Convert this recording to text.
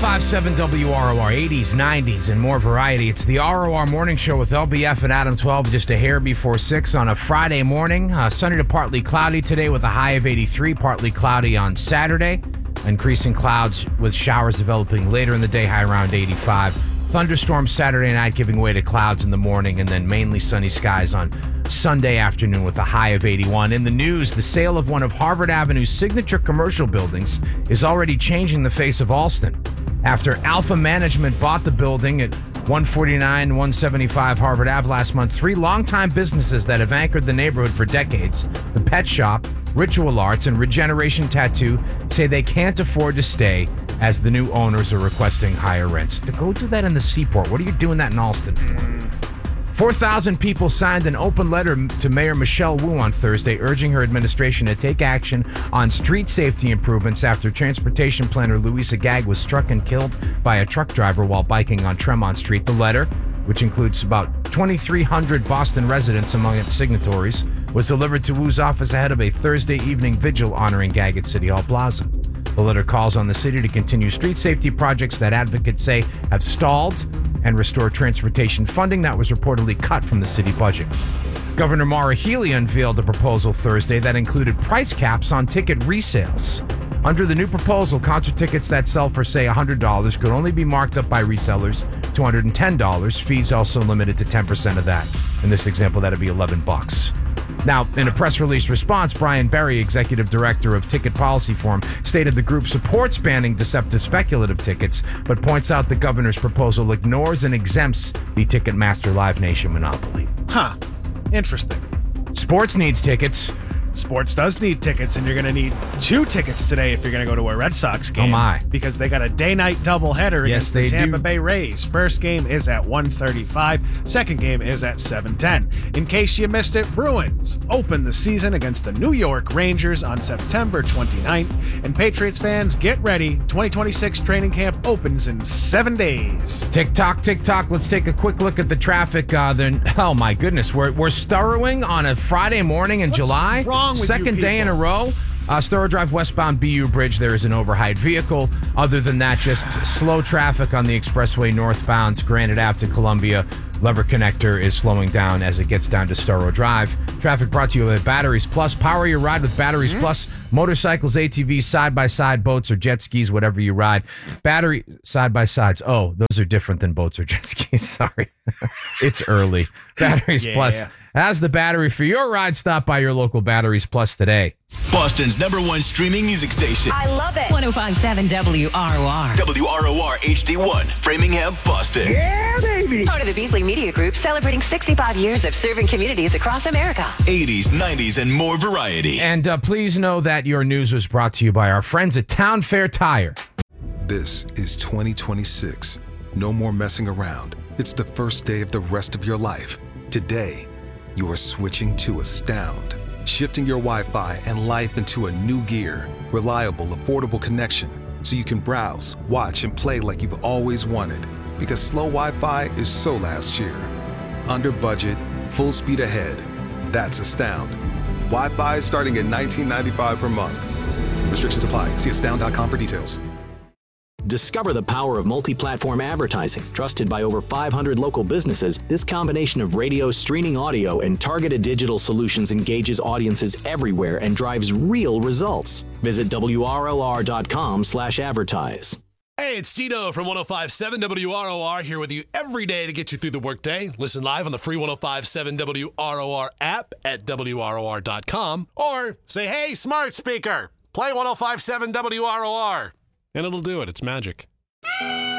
105.7 WROR, 80s, 90s, and more variety. It's the ROR Morning Show with LBF and Adam 12, just a hair before 6 on a Friday morning. Sunny to partly cloudy today with a high of 83, partly cloudy on Saturday. Increasing clouds with showers developing later in the day, high around 85. Thunderstorms Saturday night giving way to clouds in the morning, and then mainly sunny skies on Sunday afternoon with a high of 81. In the news, the sale of one of Harvard Avenue's signature commercial buildings is already changing the face of Allston. After Alpha Management bought the building at 149-175 Harvard Ave last month, three longtime businesses that have anchored the neighborhood for decades, the Pet Shop, Ritual Arts, and Regeneration Tattoo, say they can't afford to stay as the new owners are requesting higher rents. To go do that in the Seaport, what are you doing that in Allston for? 4,000 people signed an open letter to Mayor Michelle Wu on Thursday, urging her administration to take action on street safety improvements after transportation planner Louisa Gagg was struck and killed by a truck driver while biking on Tremont Street. The letter, which includes about 2,300 Boston residents among its signatories, was delivered to Wu's office ahead of a Thursday evening vigil honoring Gagg at City Hall Plaza. The letter calls on the city to continue street safety projects that advocates say have stalled and restore transportation funding that was reportedly cut from the city budget. Governor Maura Healey unveiled a proposal Thursday that included price caps on ticket resales. Under the new proposal, concert tickets that sell for, say, $100 could only be marked up by resellers to $110. Fees also limited to 10% of that. In this example, that'd be $11. Now, in a press release response, Brian Berry, executive director of Ticket Policy Forum, stated the group supports banning deceptive speculative tickets, but points out the governor's proposal ignores and exempts the Ticketmaster Live Nation monopoly. Huh. Interesting. Sports needs tickets. Sports does need tickets, and you're going to need 2 tickets today if you're going to go to a Red Sox game. Oh, my. Because they got a day-night doubleheader against the Tampa Bay Rays. First game is at 1:35. Second game is at 7:10. In case you missed it, Bruins open the season against the New York Rangers on September 29th. And Patriots fans, get ready. 2026 training camp opens in 7 days. Tick-tock, tick-tock. Let's take a quick look at the traffic. Then, oh, my goodness. We're Sturrowing on a Friday morning in July. Second day in a row. Sturrow Drive westbound BU Bridge, there is an overheight vehicle. Other than that, just slow traffic on the expressway northbound, Granite Ave to Columbia. Lever Connector is slowing down as it gets down to Sturrow Drive. Traffic brought to you by Batteries Plus. Power your ride with Batteries Plus. Motorcycles, ATVs, side-by-side, boats, or jet skis, whatever you ride. Battery side-by-sides. Oh, those are different than boats or jet skis. Sorry. It's early. Batteries Plus has the battery for your ride. Stop by your local Batteries Plus today. Boston's #1 streaming music station. I love it. 105.7 WROR. WROR HD1, Framingham, Boston. Yeah, baby. Part of the Beasley Media Group, celebrating 65 years of serving communities across America. 80s, 90s, and more variety. And please know that your news was brought to you by our friends at Town Fair Tire. This is 2026. No more messing around. It's the first day of the rest of your life. Today, you are switching to Astound, shifting your Wi-Fi and life into a new gear. Reliable, affordable connection, so you can browse, watch, and play like you've always wanted. Because slow Wi-Fi is so last year. Under budget, full speed ahead. That's Astound. Wi-Fi starting at $19.95 per month. Restrictions apply. See astound.com for details. Discover the power of multi-platform advertising. Trusted by over 500 local businesses, this combination of radio, streaming audio, and targeted digital solutions engages audiences everywhere and drives real results. Visit WROR.com/advertise. Hey, it's Tito from 105.7 WROR here with you every day to get you through the workday. Listen live on the free 105.7 WROR app at WROR.com, or say, hey, smart speaker, play 105.7 WROR. And it'll do it. It's magic.